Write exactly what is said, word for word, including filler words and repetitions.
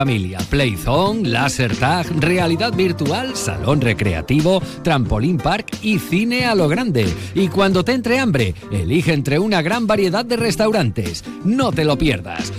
Familia, Playzone, Laser Tag, realidad virtual, salón recreativo, trampolín park y cine a lo grande. Y cuando te entre hambre, elige entre una gran variedad de restaurantes. No te lo pierdas.